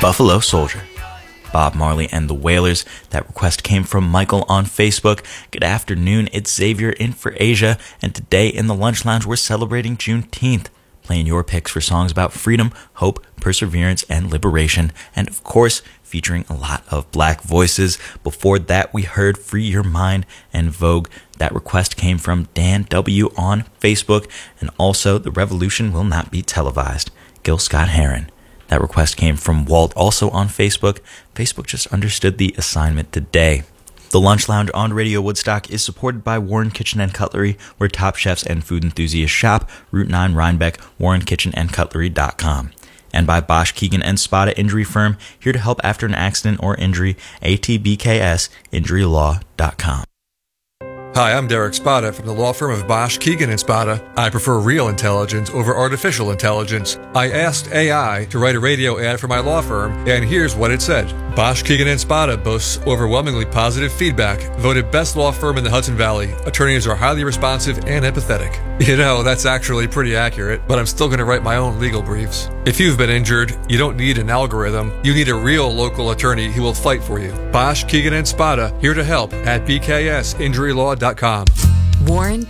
Buffalo Soldier. Bob Marley and the Wailers. That request came from Michael on Facebook. Good afternoon, it's Xavier in for Asia, and today in the Lunch Lounge we're celebrating Juneteenth, playing your picks for songs about freedom, hope, perseverance, and liberation, and of course, featuring a lot of black voices. Before that, we heard Free Your Mind and Vogue. That request came from Dan W. on Facebook, and also The Revolution Will Not Be Televised, Gil Scott-Heron. That request came from Walt, also on Facebook. Facebook just understood the assignment today. The Lunch Lounge on Radio Woodstock is supported by Warren Kitchen and Cutlery, where top chefs and food enthusiasts shop. Route 9 Rhinebeck, warrenkitchenandcutlery.com. And by Bosch, Keegan & Spada Injury Firm, here to help after an accident or injury, ATBKS, injurylaw.com. Hi, I'm Derek Spada from the law firm of Bosch, Keegan & Spada. I prefer real intelligence over artificial intelligence. I asked AI to write a radio ad for my law firm, and here's what it said. Bosch, Keegan & Spada boasts overwhelmingly positive feedback, voted best law firm in the Hudson Valley. Attorneys are highly responsive and empathetic. You know, that's actually pretty accurate, but I'm still going to write my own legal briefs. If you've been injured, you don't need an algorithm. You need a real local attorney who will fight for you. Bosch, Keegan & Spada, here to help at bksinjurylaw.com. Warren